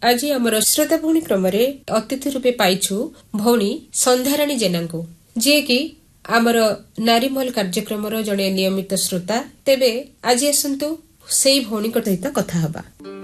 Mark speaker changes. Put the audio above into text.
Speaker 1: आज आमर श्रोता भौणी क्रम अतिथि रूपे पाइछु भौणी संध्याराणी जेना को जी कि आमर नारीमहल कार्यक्रम जड़े नियमित श्रोता। तेबे आज आसतु से भौणी सहित कथा हबा।